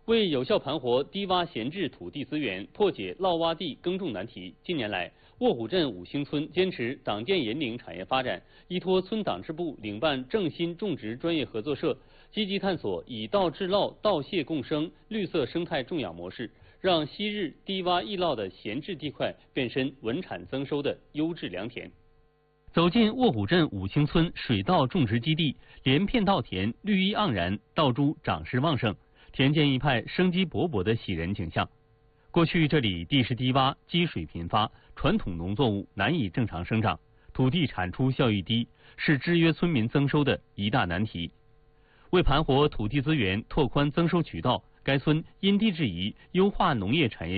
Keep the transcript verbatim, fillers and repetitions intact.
为有效盘活低洼闲置土地资源，破解涝洼地耕种难题，近年来，卧虎镇五星村坚持党建引领产业发展，依托村党支部领办正新种植专业合作社，积极探索以稻治涝、稻谢共生绿色生态种养模式，让昔日低洼易涝的闲置地块变身稳产增收的优质良田。走进卧虎镇五星村水稻种植基地，连片稻田绿意盎然，稻株长势旺盛。田间一派生机勃勃的喜人景象。过去这里地势低洼，积水频发，传统农作物难以正常生长，土地产出效益低，是制约村民增收的一大难题。为盘活土地资源，拓宽增收渠道，该村因地制宜，优化农业产业